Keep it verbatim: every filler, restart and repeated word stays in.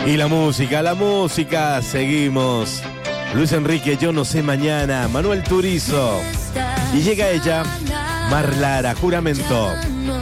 Y la música, la música, seguimos. Luis Enrique, Yo no sé mañana, Manuel Turizo. Y llega ella, Mar Lara, Juramento.